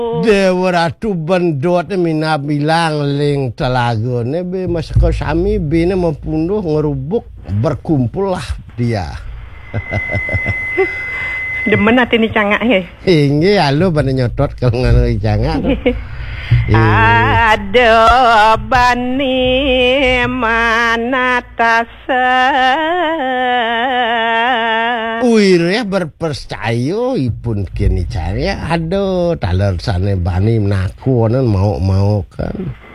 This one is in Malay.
Dewa ratu bendot mina bilang ling telaga ne be masako sami bina mempunduh ngerubuk berkumpul lah dia. Demen hati ni cangak he. Inge alo bana nyotot kalau ngono cangak. Aduh bani mana tasa. Uirnya berpercaya ipun kini cari aduh taler sana bani menaku mau kan